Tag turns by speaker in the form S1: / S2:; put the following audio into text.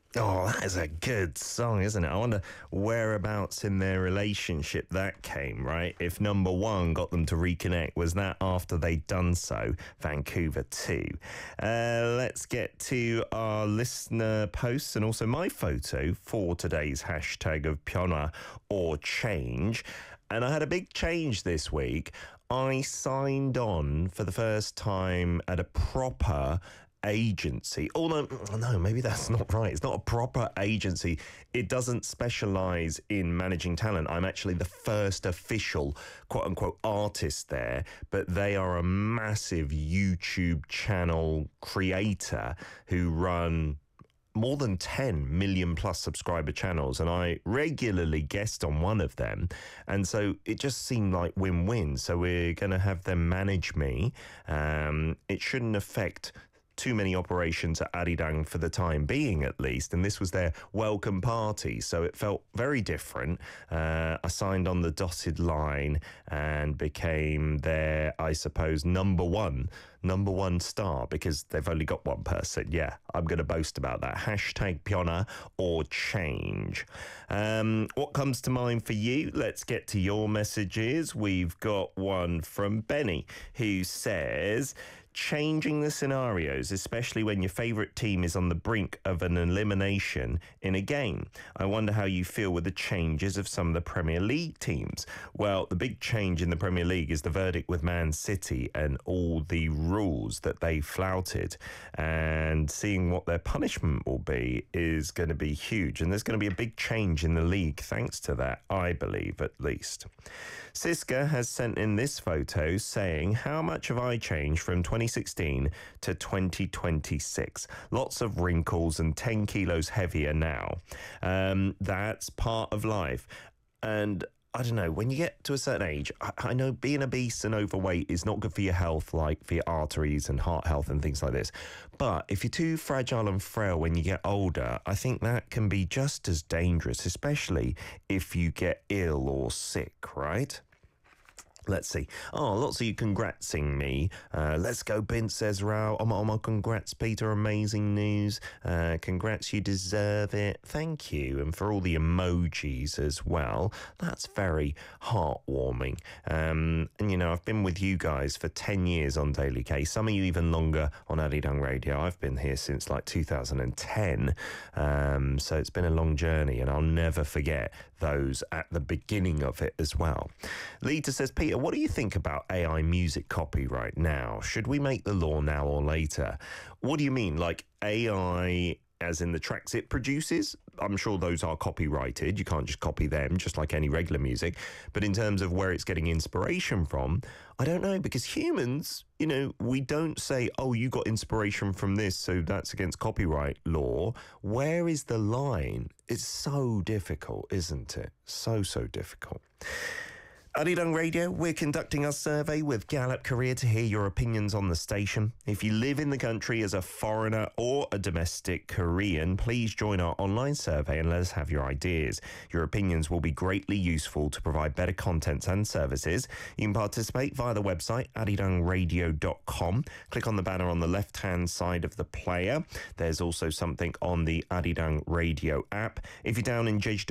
S1: Oh, that is a good song, isn't it? I wonder whereabouts in their relationship that came, right? If number one got them to reconnect, was that after they'd done so? Vancouver 2. Let's get to our listener posts and also my photo for today's hashtag of Piona or change. And I had a big change this week. I signed on for the first time at a proper agency. Although, no, maybe that's not right. It's not a proper agency. It doesn't specialize in managing talent. I'm actually the first official quote unquote artist there, but they are a massive YouTube channel creator who run more than 10 million plus subscriber channels, and I regularly guest on one of them, and so it just seemed like win-win. So we're going to have them manage me. It shouldn't affect too many operations at Arirang for the time being, at least, and this was their welcome party, so it felt very different. I signed on the dotted line and became their, I suppose, number one star, because they've only got one person. Yeah, I'm going to boast about that. Hashtag Piona or change. What comes to mind for you? Let's get to your messages. We've got one from Benny who says, changing the scenarios, especially when your favourite team is on the brink of an elimination in a game. I wonder how you feel with the changes of some of the Premier League teams. Well, the big change in the Premier League is the verdict with Man City and all the rules that they flouted, and seeing what their punishment will be is going to be huge, and there's going to be a big change in the league thanks to that, I believe, at least. Siska has sent in this photo saying, how much have I changed from 2016 to 2026? Lots of wrinkles and 10 kilos heavier now. That's part of life. And I don't know, when you get to a certain age, I know being obese and overweight is not good for your health, like for your arteries and heart health and things like this. But if you're too fragile and frail when you get older, I think that can be just as dangerous, especially if you get ill or sick, right? Let's see. Oh, lots of you congratsing me. Let's go, Bint, says Rao. Oh my, congrats, Peter. Amazing news. Congrats, you deserve it. Thank you. And for all the emojis as well. That's very heartwarming. And, you know, I've been with you guys for 10 years on Daily K. Some of you even longer on Arirang Radio. I've been here since like 2010. So it's been a long journey, and I'll never forget those at the beginning of it as well. Lita says, Peter, what do you think about AI music copyright now? Should we make the law now or later? What do you mean? Like AI as in the tracks it produces? I'm sure those are copyrighted. You can't just copy them, just like any regular music. But in terms of where it's getting inspiration from, I don't know, because humans, you know, we don't say, oh, you got inspiration from this, so that's against copyright law. Where is the line? It's so difficult, isn't it? So difficult. Arirang Radio, we're conducting our survey with Gallup Korea to hear your opinions on the station. If you live in the country as a foreigner or a domestic Korean, please join our online survey and let us have your ideas. Your opinions will be greatly useful to provide better contents and services. You can participate via the website arirangradio.com. Click on the banner on the left-hand side of the player. There's also something on the Arirang Radio app. If you're down in Jeju